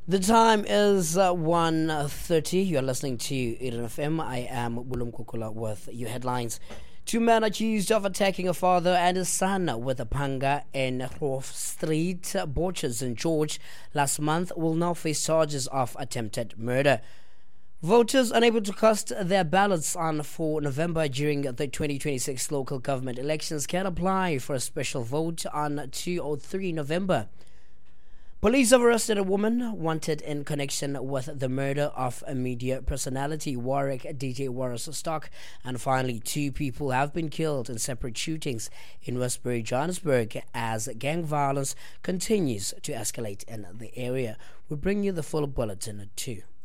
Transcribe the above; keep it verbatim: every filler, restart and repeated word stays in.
The time is uh, one thirty. You're listening to Eden F M. I am Bulum Kukula with your headlines. Two men accused of attacking a father and his son with a panga in Hof Street, Borchers in George last month will now face charges of attempted murder. Voters unable to cast their ballots on for November during the twenty twenty-six local government elections can apply for a special vote on two or three November. Police have arrested a woman wanted in connection with the murder of a media personality, Warwick D J Warris Stock. And finally, two people have been killed in separate shootings in Westbury, Johannesburg, as gang violence continues to escalate in the area. We'll bring you the full bulletin at two.